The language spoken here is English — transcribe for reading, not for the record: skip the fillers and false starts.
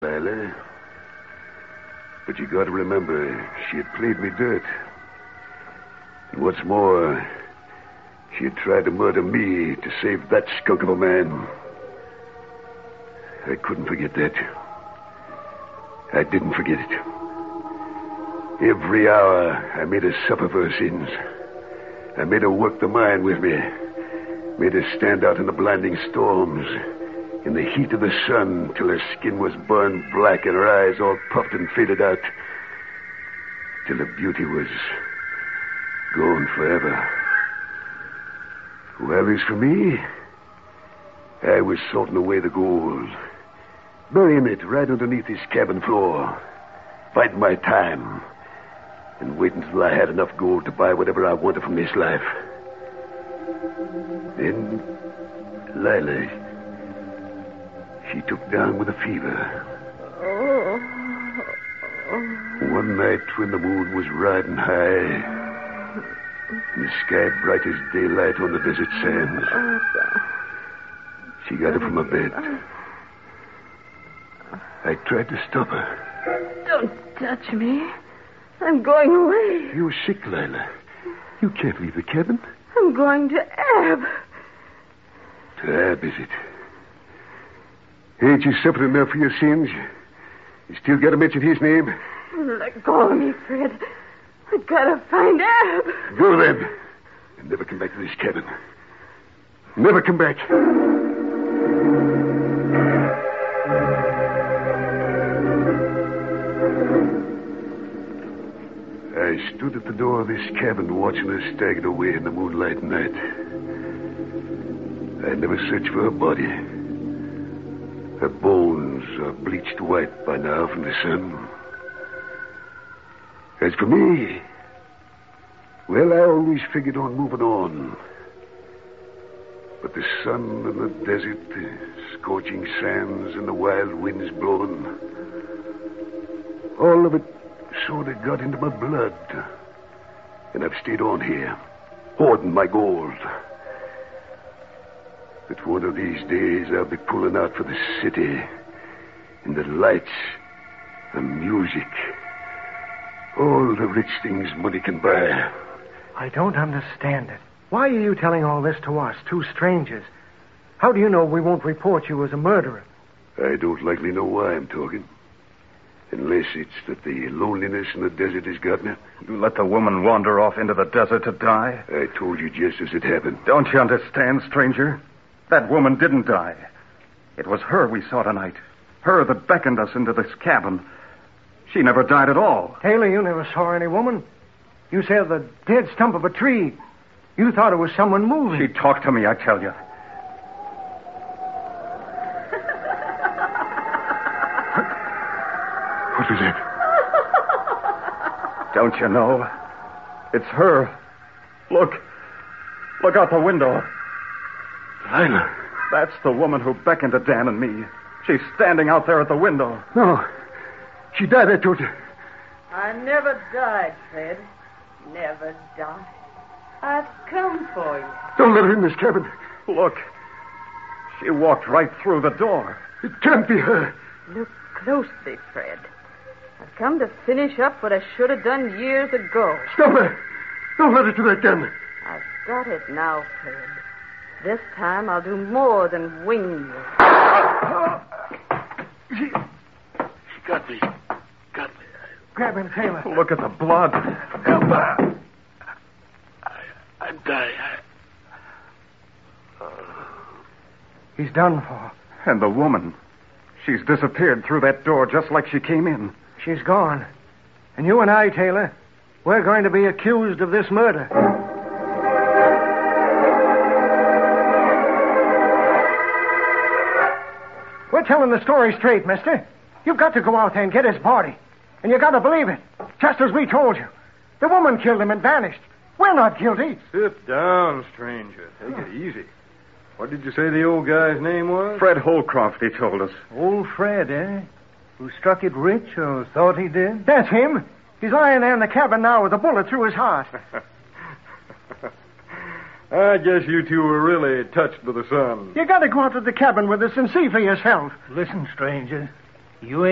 Lila. But you got to remember, she had played me dirt. And what's more, she had tried to murder me to save that skunk of a man. I couldn't forget that. I didn't forget it. Every hour, I made her suffer for her sins. I made her work the mine with me. Made her stand out in the blinding storms, in the heat of the sun, till her skin was burned black and her eyes all puffed and faded out, till her beauty was gone forever. Well, as for me, I was sorting away the gold, burying it right underneath his cabin floor, biding my time, and waiting till I had enough gold to buy whatever I wanted from this life. Then, Lila, she took down with a fever. One night when the moon was riding high, and the sky bright as daylight on the desert sands, she got up from her bed. I tried to stop her. Don't touch me. I'm going away. You're sick, Lila. You can't leave the cabin. I'm going to Ab. To Ab, is it? Ain't you suffered enough for your sins? You still got to mention his name? Let go of me, Fred. I've got to find Ab. Go then. And never come back to this cabin. Never come back. I stood at the door of this cabin watching her stagger away in the moonlight night. I never searched for her body. Her bones are bleached white by now from the sun. As for me, well, I always figured on moving on. But the sun and the desert, the scorching sands and the wild winds blowing, all of it sort of got into my blood. And I've stayed on here, hoarding my gold. But one of these days I'll be pulling out for the city, and the lights, the music, all the rich things money can buy. I don't understand it. Why are you telling all this to us, two strangers? How do you know we won't report you as a murderer? I don't likely know why I'm talking. Unless it's that the loneliness in the desert has got me. You let the woman wander off into the desert to die? I told you just as it happened. Don't you understand, stranger? That woman didn't die. It was her we saw tonight. Her that beckoned us into this cabin. She never died at all. Taylor, you never saw any woman. You said the dead stump of a tree. You thought it was someone moving. She talked to me, I tell you. What was that? Don't you know? It's her. Look. Look out the window. Lila. That's the woman who beckoned to Dan and me. She's standing out there at the window. No. She died, I told you. I never died, Fred. Never died. I've come for you. Don't let her in this cabin. Look. She walked right through the door. It can't be her. Look closely, Fred. I've come to finish up what I should have done years ago. Stop her. Don't let her do that again. I've got it now, Fred. This time I'll do more than wing you. She got me. Got me. Grab him, Taylor. Look at the blood. Help her. I'm dying. He's done for. And the woman. She's disappeared through that door just like she came in. She's gone. And you and I, Taylor, we're going to be accused of this murder. We're telling the story straight, mister. You've got to go out there and get his body. And you got to believe it, just as we told you. The woman killed him and vanished. We're not guilty. Sit down, stranger. Take it easy. What did you say the old guy's name was? Fred Holcroft, he told us. Old Fred, eh? Who struck it rich or thought he did? That's him. He's lying there in the cabin now with a bullet through his heart. I guess you two were really touched by the sun. You got to go out to the cabin with us and see for yourself. Listen, stranger. You